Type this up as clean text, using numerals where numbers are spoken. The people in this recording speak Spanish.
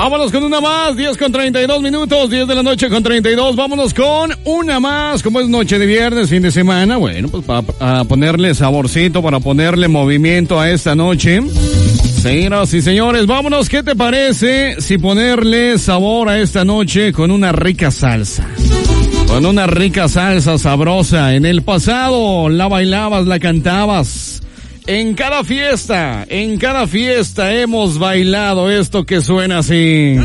Vámonos con una más, 10:32, 10 de la noche con 32. Vámonos con una más, como es noche de viernes, fin de semana. Bueno, pues para ponerle saborcito, para ponerle movimiento a esta noche. Señoras y señores, vámonos, ¿qué te parece si ponerle sabor a esta noche con una rica salsa? Con una rica salsa sabrosa. En el pasado la bailabas, la cantabas. En cada fiesta hemos bailado esto que suena así.